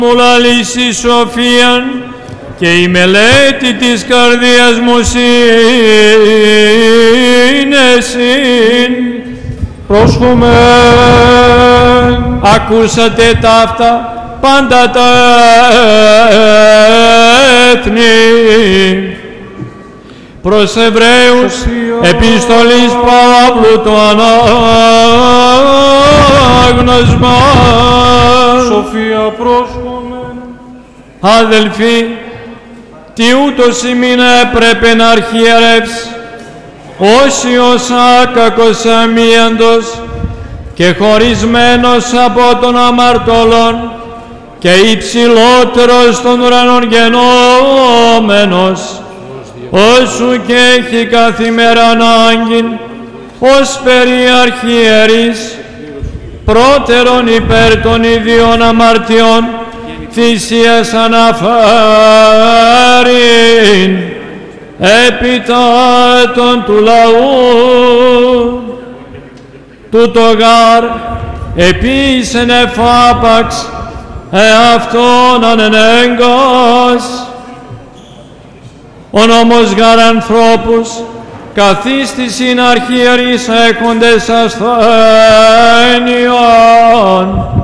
μου λαλήσει σοφίαν και η μελέτη της καρδίας μου σύνεσιν. Πρόσχομεν. Ακούσατε ταύτα πάντα τα έθνη. Προς Εβραίους επιστολής Παύλου το ανάγνωσμα. Σοφία πρόσχομεν. Αδελφοί, τι ούτως ημίν έπρεπε να αρχιερεύσει, όσιος άκακος αμίαντος και χωρισμένος από τον αμαρτωλόν και υψηλότερος των ουρανών γενόμενος, όσου και έχει καθημέρα ανάγκην, ως περί αρχιερείς, πρώτερον υπέρ των ιδίων αμαρτιών, θυσίας αναφέρειν, επιτάτων του λαού. Τούτο γάρ επίσεν εφάπαξ εαυτόν ανενέγκας. Ο νόμος γάρ ανθρώπους καθίστησιν αρχιερείς έχοντες ασθένειων,